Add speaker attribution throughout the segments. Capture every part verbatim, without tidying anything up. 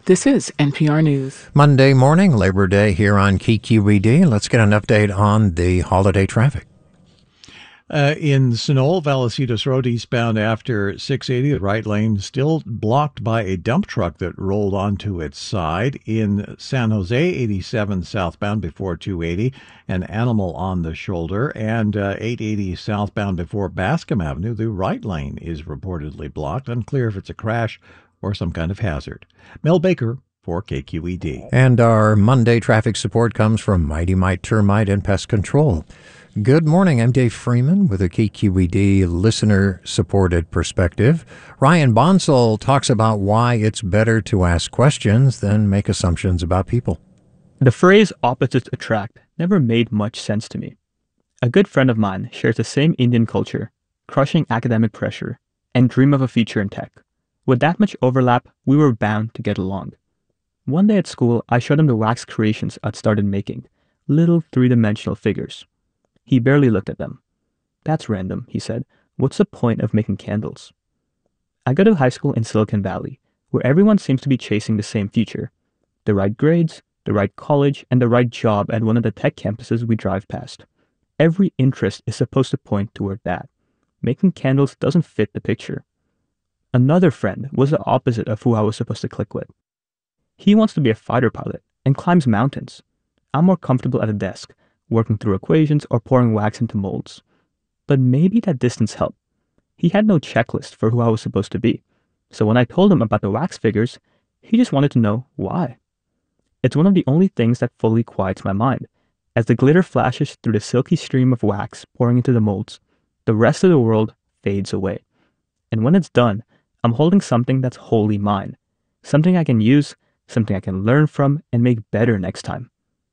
Speaker 1: This is N P R News.
Speaker 2: Monday morning, Labor Day here on K Q E D. Let's get an update on the holiday traffic.
Speaker 3: Uh, in Sunol, Vallecito Road eastbound after six eighty, the right lane still blocked by a dump truck that rolled onto its side. In San Jose, eighty-seven southbound before two eighty, an animal on the shoulder. And uh, eight eighty southbound before Bascom Avenue, the right lane is reportedly blocked. Unclear if it's a crash or some kind of hazard. Mel Baker for K Q E D.
Speaker 2: And our Monday traffic support comes from Mighty Mite Termite and Pest Control. Good morning, I'm Dave Freeman with a K Q E D listener-supported perspective. Ryan Bonsall talks about why it's better to ask questions than make assumptions about people.
Speaker 4: The phrase opposites attract never made much sense to me. A good friend of mine shares the same Indian culture, crushing academic pressure, and dream of a future in tech. With that much overlap, we were bound to get along. One day at school, I showed him the wax creations I'd started making, little three-dimensional figures. He barely looked at them. "That's random," he said. "What's the point of making candles?" I go to high school in Silicon Valley, where everyone seems to be chasing the same future. The right grades, the right college, and the right job at one of the tech campuses we drive past. Every interest is supposed to point toward that. Making candles doesn't fit the picture. Another friend was the opposite of who I was supposed to click with. He wants to be a fighter pilot and climbs mountains. I'm more comfortable at a desk, working through equations or pouring wax into molds. But maybe that distance helped. He had no checklist for who I was supposed to be. So when I told him about the wax figures, he just wanted to know why. It's one of the only things that fully quiets my mind. As the glitter flashes through the silky stream of wax pouring into the molds, the rest of the world fades away. And when it's done, I'm holding something that's wholly mine. Something I can use, something I can learn from, and make better next time.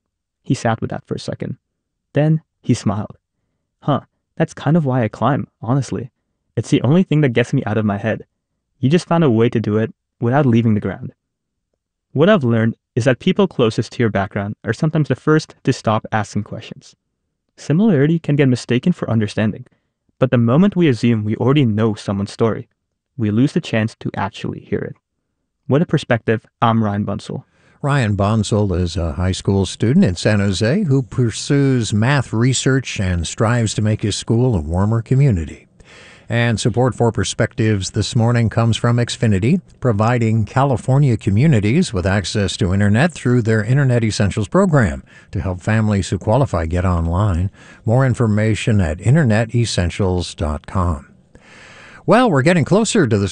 Speaker 4: He sat with that for a second. Then he smiled. Huh, that's kind of why I climb, honestly. It's the only thing that gets me out of my head. You just found a way to do it without leaving the ground. What I've learned is that people closest to your background are sometimes the first to stop asking questions. Similarity can get mistaken for understanding, but the moment we assume we already know someone's story, we lose the chance to actually hear it. What a perspective. I'm Ryan Bonsall.
Speaker 2: Ryan Bonsall is a high school student in San Jose who pursues math research and strives to make his school a warmer community. And support for Perspectives this morning comes from Xfinity, providing California communities with access to Internet through their Internet Essentials program to help families who qualify get online. More information at internet essentials dot com. Well, we're getting closer to the